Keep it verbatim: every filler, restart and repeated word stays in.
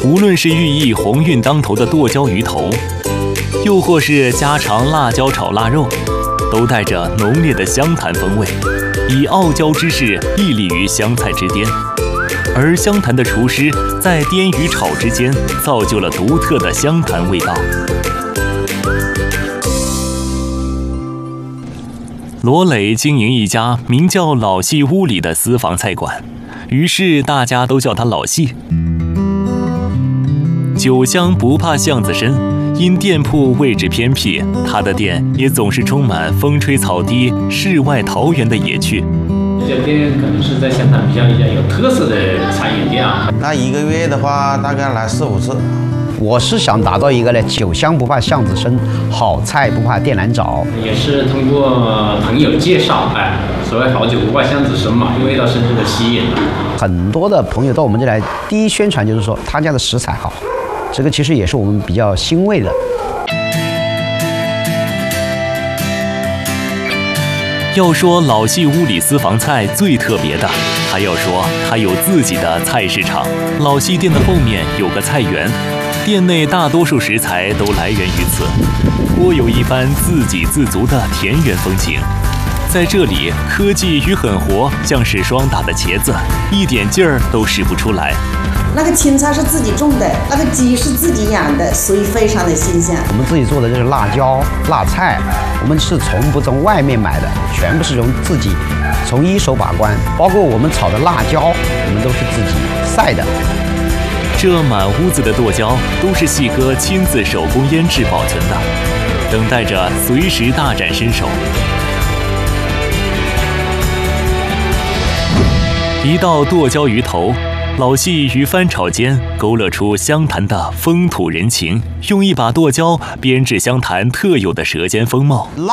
无论是寓意鸿运当头的剁椒鱼头，又或是家常辣椒炒腊肉，都带着浓烈的湘潭风味，以傲娇之势屹立于湘菜之巅。而湘潭的厨师在颠与炒之间，造就了独特的湘潭味道。罗磊经营一家名叫老戏屋里的私房菜馆，于是大家都叫他老戏。酒香不怕巷子深，因店铺位置偏僻，他的店也总是充满风吹草低、世外桃源的野趣。 这家店可能是在湘潭比较比较有特色的餐饮店啊。 那一个月的话，大概来四五次。 我是想达到一个呢，酒香不怕巷子深，好菜不怕店难找。 也是通过朋友介绍，哎，所谓好酒不怕巷子深嘛，味道深深的吸引了。 很多的朋友到我们这来，第一宣传就是说他家的食材好，这个其实也是我们比较欣慰的。 要说老戏屋里私房菜最特别的，还要说它有自己的菜市场。老戏店的后面有个菜园，店内大多数食材都来源于此，颇有一番自给自足的田园风情。在这里，科技与狠活像是双打的茄子，一点劲儿都使不出来。 那个青菜是自己种的，那个鸡是自己养的，所以非常的新鲜。 我们自己做的这个辣椒、辣菜，我们是从不从外面买的，全部是用自己从一手把关。包括我们炒的辣椒，我们都是自己晒的。 这满屋子的剁椒都是细哥亲自手工腌制保存的，等待着随时大展身手。一道剁椒鱼头，老戏于翻炒间勾勒出湘潭的风土人情，用一把剁椒编制湘潭特有的舌尖风貌。 辣